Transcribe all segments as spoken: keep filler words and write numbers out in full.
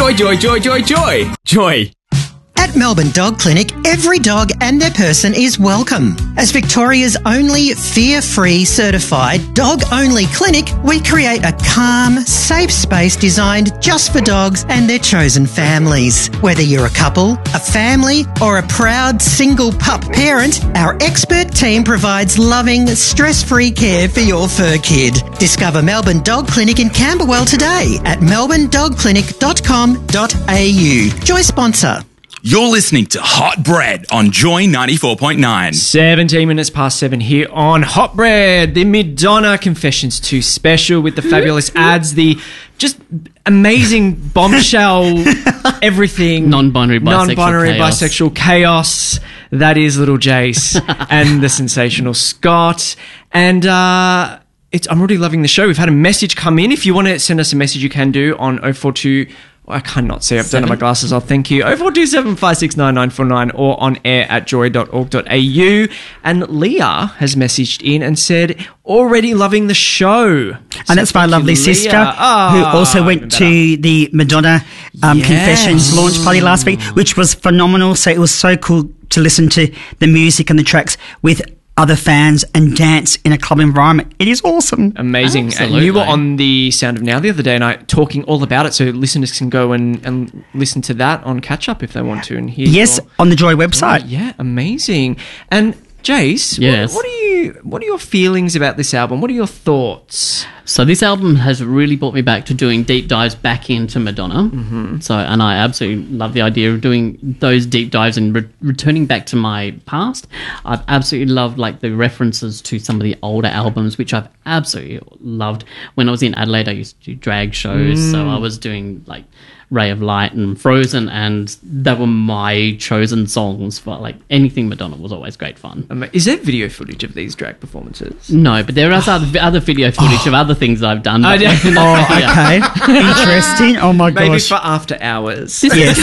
Joy, joy, joy, joy, joy. Joy. At Melbourne Dog Clinic, every dog and their person is welcome. As Victoria's only fear-free certified dog-only clinic, we create a calm, safe space designed just for dogs and their chosen families. Whether you're a couple, a family, or a proud single pup parent, our expert team provides loving, stress-free care for your fur kid. Discover Melbourne Dog Clinic in Camberwell today at melbourne dog clinic dot com dot a u. Joy sponsor. You're listening to Hot Bread on Joy ninety-four point nine. seventeen minutes past seven here on Hot Bread, the Madonna Confessions two special with the fabulous ads, the just amazing bombshell, everything. Non-binary bisexual Non-binary chaos. bisexual chaos. That is Little Jace and the sensational Scott. And uh, it's, I'm really loving the show. We've had a message come in. If you want to send us a message, you can do on oh four two... I cannot see. I've done my glasses off. Thank you. oh four two seven five six nine nine four nine or on air at joy dot org dot a u. And Leah has messaged in and said, already loving the show. And So that's my thank lovely you, sister, Leah. Ah, who also even went better. to the Madonna um, Yes. Confessions launch party last week, which was phenomenal. So it was so cool to listen to the music and the tracks with other fans and dance in a club environment. It is awesome. Amazing. Absolutely. And you were on the Sound of Now the other day and I talking all about it, so listeners can go and, and listen to that on Catch Up if they want to. And hear Yes, your- on the Joy website. Yeah, amazing. And Jace, Yes. what, what are you? What are your feelings about this album? What are your thoughts? So this album has really brought me back to doing deep dives back into Madonna. Mm-hmm. So, and I absolutely love the idea of doing those deep dives and re- returning back to my past. I've absolutely loved like the references to some of the older albums, which I've absolutely loved. When I was in Adelaide, I used to do drag shows, mm. so I was doing like Ray of Light and Frozen, and they were my chosen songs for like anything Madonna was always great fun. Um, is there video footage of these drag performances? No, but there is other, other video footage of other things I've done. I but- don't- Oh, okay. Interesting. Oh, my Maybe gosh. for after hours.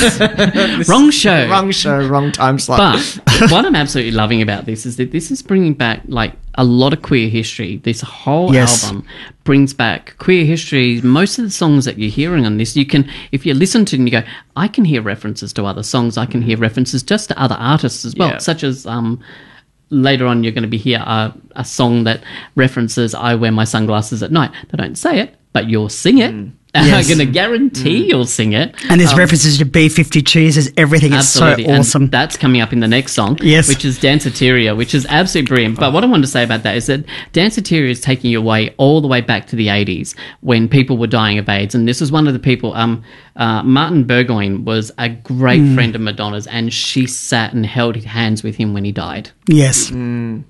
Yes. Wrong show. Wrong show, wrong time slot. But what I'm absolutely loving about this is that this is bringing back like a lot of queer history. This whole Yes. album brings back queer history. Most of the songs that you're hearing on this, you can, if you listen to it and you go, I can hear references to other songs. I can hear references just to other artists as well, Yeah. such as um, later on you're going to be hear a, a song that references I wear my sunglasses at night. They don't say it, but you'll sing it. Mm. Yes. I'm going to guarantee you'll sing it. And there's Um, references to B fifty-twos. There's everything. It's Absolutely. so awesome. And that's coming up in the next song, Yes. which is Danceteria, which is absolutely brilliant. But what I wanted to say about that is that Danceteria is taking you away all the way back to the eighties when people were dying of AIDS. And this is one of the people, um, uh, Martin Burgoyne was a great Mm. friend of Madonna's, and she sat and held hands with him when he died. Yes. And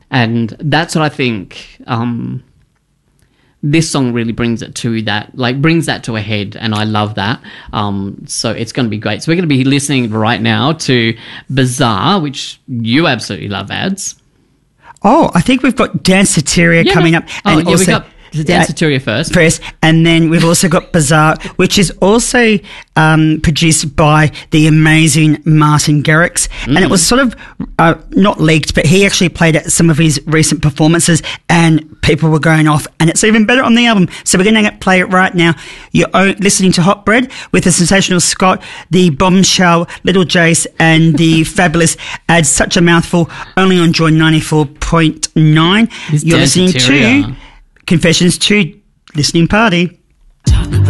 that's what I think... Um, this song really brings it to that, like brings that to a head, and I love that. Um, so it's going to be great. So we're going to be listening right now to Bizarre, which you absolutely love, Ads. Oh, I think we've got Danceteria Yeah, coming no. up. Oh, and yeah, also, we got the Danceteria first. First, and then we've also got Bizarre, which is also um, produced by the amazing Martin Garrix. Mm. And it was sort of uh, not leaked, but he actually played at some of his recent performances, and people were going off, and it's even better on the album. So we're going to play it right now. You're o- listening to Hot Bread with the sensational Scott, the bombshell Little Jace, and the fabulous Adds Such a Mouthful, only on Joy ninety-four point nine. It's You're listening to Danceteria. Confessions to Listening Party. Talk about